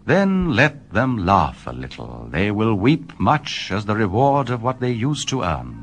Then let them laugh a little. They will weep much as the reward of what they used to earn.